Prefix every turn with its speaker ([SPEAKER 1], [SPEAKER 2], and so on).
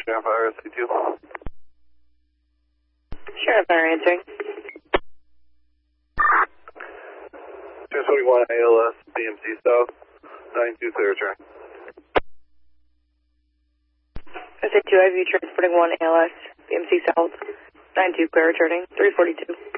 [SPEAKER 1] Sheriff RSC2.
[SPEAKER 2] Sheriff Fire answering.
[SPEAKER 1] 221 ALS, BMC South, 92 clear return.
[SPEAKER 2] SA2 IV transporting 1 ALS, BMC South, 92 clear returning, 342.